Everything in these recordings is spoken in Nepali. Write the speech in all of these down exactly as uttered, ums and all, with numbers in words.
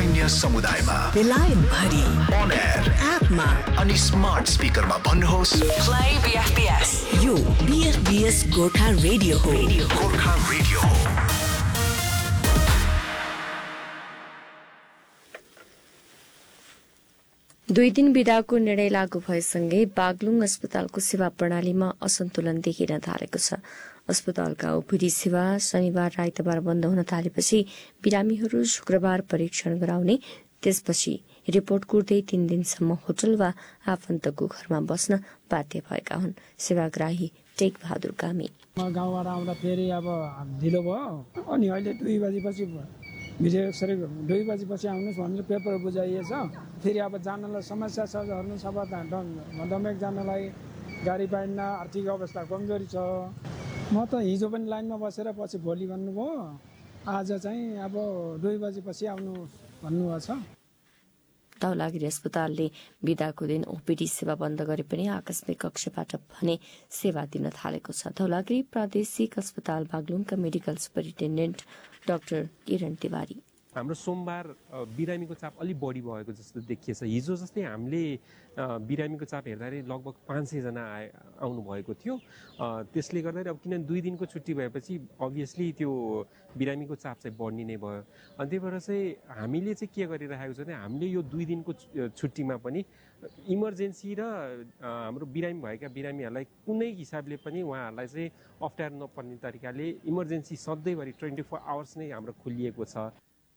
सैन्य समुदायमा बेलायत भरि अन एयर एपमा अनि स्मार्ट स्पिकरमा भन्नुहोस् प्ले बीएफपीएस। यो बीएफपीएस गोर्खा रेडियो हो। गोर्खा रेडियो हो। दुई दिन बिदाको निर्णय लागू भएसँगै बागलुङ अस्पतालको सेवा प्रणालीमा असन्तुलन देखिन थालेको छ। अस्पतालका ओपीडी सेवा शनिबार र आइतबार बन्द हुन थालेपछि बिरामीहरू शुक्रबार परीक्षण गराउने, त्यसपछि रिपोर्ट कुर्दै तीन दिनसम्म होटल वा आफन्तको घरमा बस्न बाध्य भएका हुन्। सेवाग्राही टेक बहादुर कामी गाउँबाट आउँदा फेरि अब ढिलो भयो अनि अहिले दुई बजेपछि भिडियो एक्सरे दुई बजेपछि आउनुहोस् भनेर पेपर बुझाइएछ। फेरि अब जानलाई समस्या छ, झर्नु सब धमेक जानलाई गाडी पाइन्न, आर्थिक अवस्था कमजोरी छ। म त हिजो पनि लाइनमा बसेर पछि भोलि भन्नुभयो, आज चाहिँ अब दुई बजेपछि आउनु भन्नुभएको छ। धौलागिरी अस्पतालले बिदाको दिन ओपीडी सेवा बन्द गरे पनि आकस्मिक कक्षबाट भने सेवा दिन थालेको छ। धौलागिरी प्रादेशिक अस्पताल बागलुङका मेडिकल सुपरिन्टेन्डेन्ट डाक्टर किरण तिवारी, हाम्रो सोमबार बिरामीको चाप अलिक बढी भएको जस्तो देखिएछ। हिजो जस्तै हामीले बिरामीको चाप हेर्दाखेरि लगभग पाँच सयजना आए आउनु भएको थियो। त्यसले गर्दाखेरि अब किनभने दुई दिनको छुट्टी भएपछि अभियसली त्यो बिरामीको चाप चाहिँ बढ्ने नै भयो। अनि त्यही भएर चाहिँ हामीले चाहिँ के गरिरहेको छ भने हामीले यो दुई दिनको छुट्टीमा पनि इमर्जेन्सी र हाम्रो बिरामी भएका बिरामीहरूलाई कुनै हिसाबले पनि उहाँहरूलाई चाहिँ अप्ठ्यारो नपर्ने तरिकाले इमर्जेन्सी सधैँभरि ट्वेन्टी फोर आवर्स नै हाम्रो खोलिएको छ।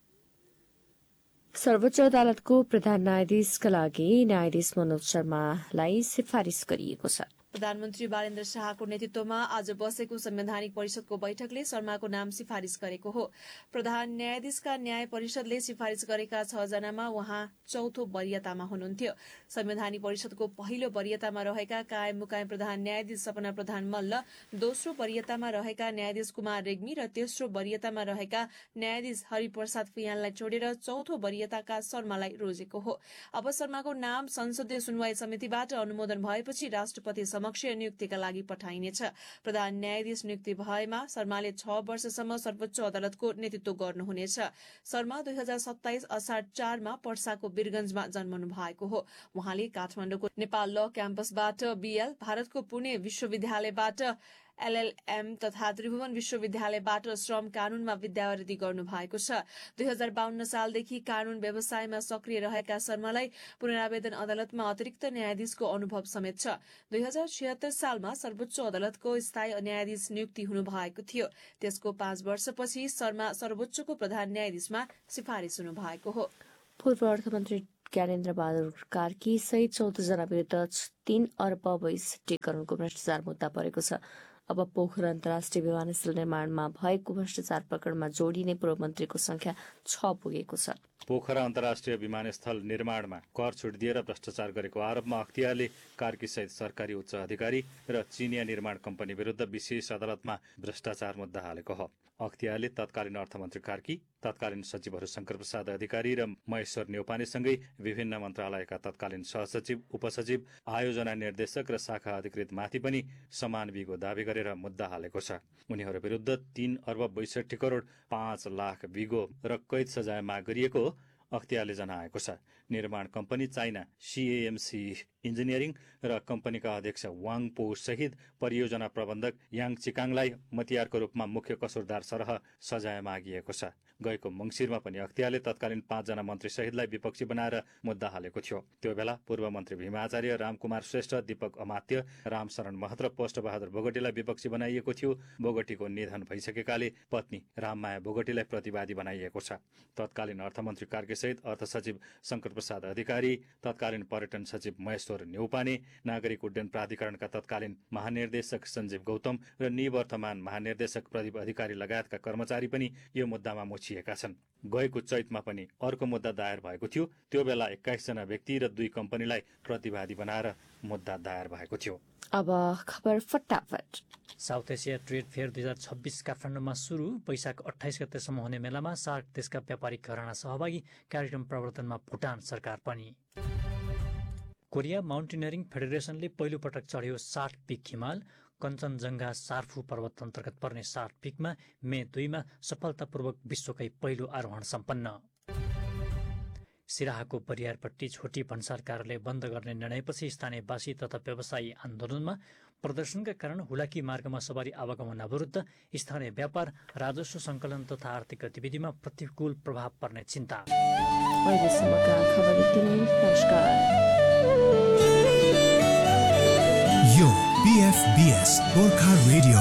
सर्वोच्च अदालतको प्रधान न्यायाधीशका लागि न्यायाधीश मनोज शर्मालाई सिफारिस गरिएको छ। प्रधानमन्त्री बालेन्द्र शाहको नेतृत्वमा आज बसेको संवैधानिक परिषदको बैठकले शर्माको नाम सिफारिस गरेको हो। प्रधान न्यायाधीशका न्याय परिषदले सिफारिस गरेका छ जनामा उहाँ चौथो वरियतामा हुनुहुन्थ्यो। संवैधानिक परिषदको पहिलो वरियतामा रहेका कायम मुकायम प्रधान न्यायाधीश सपना प्रधान मल्ल, दोस्रो वरियतामा रहेका न्यायाधीश कुमार रेग्मी र तेस्रो वरियतामा रहेका न्यायाधीश हरिप्रसाद फुयानलाई छोडेर चौथो वरियताका शर्मालाई रोजेको हो। अब शर्माको नाम संसदीय सुनवाई समितिबाट अनुमोदन भएपछि राष्ट्रपति समक्ष नियुक्तिका लागि पठाइनेछ। प्रधान न्यायाधीश नियुक्ति भएमा शर्माले छ वर्षसम्म सर्वोच्च अदालतको नेतृत्व गर्नुहुनेछ। शर्मा दुई हजार सत्ताइस असार चारमा पर्साको वीरगंजमा जन्मनु भएको हो। उहाँले काठमाडौँको नेपाल ल क्याम्पसबाट बीएल, भारतको पुणे विश्वविद्यालयबाट एलएलएम तथा त्रिभुवन विश्वविद्यालयबाट श्रम कानूनमा विद्यावृत्ति गर्नु भएको छ। दुई हजार बाहन्न सालदेखि कानून व्यवसायमा सक्रिय रहेका शर्मालाई पुनरावेदन अदालतमा अतिरिक्त न्यायाधीशको अनुभव समेत छ। दुई हजार छिहत्तर सालमा सर्वोच्च अदालतको स्थायी न्यायाधीश नियुक्ति हुनु भएको थियो। त्यसको पाँच वर्षपछि शर्मा सर्वोच्चको प्रधान न्यायाधीशमा सिफारिस हुनु भएको हो। पूर्व अर्थमन्त्री ज्ञानेन्द्र बहादुर कार्की सहित चौध जना विरुद्ध तीन अर्ब बैसठी करोड़को भ्रष्टाचार मुद्दा परेको छ। अब पोखरा अन्तर्राष्ट्रिय विमानस्थल निर्माणमा भएको भ्रष्टाचार प्रकरणमा जोडिने पूर्व मन्त्रीको संख्या छ पुगेको छ। पोखरा अन्तर्राष्ट्रिय विमानस्थल निर्माणमा कर छुट दिएर भ्रष्टाचार गरेको आरोपमा अख्तियारले कार्की सहित सरकारी उच्च अधिकारी र चिनिया निर्माण कम्पनी विरुद्ध विशेष अदालतमा भ्रष्टाचार मुद्दा हालेको हो। अख्तियारले तत्कालीन अर्थमन्त्री कार्की, तत्कालीन सचिवहरू शंकर प्रसाद अधिकारी र महेश्वर न्यौपानेसँगै विभिन्न मन्त्रालयका तत्कालीन सहसचिव, उपसचिव, आयोजना निर्देशक र शाखा अधिकृत माथि पनि समान विगो दावी गरेर मुद्दा हालेको छ। उनीहरू विरुद्ध तीन अर्ब बैसठी करोड़ पाँच लाख विगो र कैद सजाय माग गरिएको अख्तियारले जनाएको छ। निर्माण कम्पनी चाइना सीएएमसी इन्जिनियरिङ र कम्पनीका अध्यक्ष वाङ पो सहित परियोजना प्रबन्धक याङ चिकाङलाई मतियारको रूपमा मुख्य कसुरदार सरह सजाय मागिएको छ। गएको मंगिरमा पनि अख्तियारले तत्कालीन पाँचजना मन्त्री सहितलाई विपक्षी बनाएर मुद्दा हालेको थियो। त्यो बेला पूर्व मन्त्री भीमा आचार्य, रामकुमार श्रेष्ठ, दीपक अमात्य, रामशरण महत र पोष्ट बहादुर बोगटीलाई विपक्षी बनाइएको थियो। बोगटीको निधन भइसकेकाले पत्नी राममाया बोगटीलाई प्रतिवादी बनाइएको छ। तत्कालीन अर्थमन्त्री कार्की सहित अर्थ सचिव शंकर प्रसाद अधिकारी, तत्कालीन पर्यटन सचिव महेश्वर न्यौपाने, नागरिक उड्डयन प्राधिकरणका तत्कालीन महानिर्देशक सञ्जीव गौतम र निवर्तमान महानिर्देशक प्रदीप अधिकारी लगायतका कर्मचारी पनि यो मुद्दामा मुछिएका छन्। गएको चैतमा पनि अर्को मुद्दा दायर भएको थियो। त्यो बेला एक्काइस जना व्यक्ति र दुई कम्पनीलाई प्रतिवादी बनाएर मुद्दा दायर भएको थियो। अब खबर फटाफट। साउथ एसिया ट्रेड फेयर दुई हजार छब्बीस काठमाडौँमा सुरु, वैशाख अठाइस गतेसम्म हुने मेलामा सार्क देशका व्यापारिक घराना सहभागी, कार्यक्रम प्रवर्तनमा भुटान सरकार पनि। कोरिया माउन्टेनियरिङ फेडरेसनले पहिलो पटक चढ्यो साठ पिक हिमाल। कञ्चनजङ्घा सार्फु पर्वत अन्तर्गत पर्ने साठ पिकमा मे दुईमा सफलतापूर्वक विश्वकै पहिलो आरोहण सम्पन्न। सिराहाको बरियारपट्टि छोटी भन्सार कार्यालय बन्द गर्ने निर्णयपछि स्थानीयवासी तथा व्यवसायी आन्दोलनमा प्रदर्शनका कारण हुलाकी मार्गमा सवारी आवागमन विरुद्ध स्थानीय व्यापार, राजस्व सङ्कलन तथा आर्थिक गतिविधिमा प्रतिकूल प्रभाव पर्ने चिन्ता। यो B F B S Gorkha radio